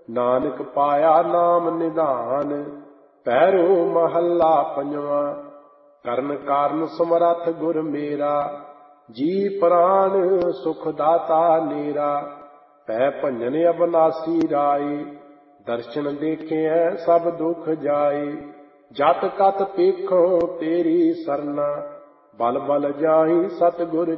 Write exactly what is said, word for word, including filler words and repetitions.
ਨਾਨਕ ਪਾਇਆ ਨਾਮ ਨਿਧਾਨ। ਪੈਰੋ ਮਹੱਲਾ ਪੰਜਵਾਂ। ਕਰਨ ਕਾਰਨ ਸਮਰੱਥ ਗੁਰ ਮੇਰਾ, ਜੀ ਪ੍ਰਾਣ ਸੁਖ ਦਾਤਾ ਨੇਰਾ। ਪੈ ਭੰਜਨ ਅਬਨਾਸੀ ਰਾਏ, ਦਰਸ਼ਨ ਦੇਖਿਐ ਸਭ ਦੁਖ ਜਾਏ। ਜਤ ਕਤ ਪੇਖੋ ਤੇਰੀ ਸਰਨਾ, ਬਲ ਬਲ ਜਾਈ ਸਤਿਗੁਰ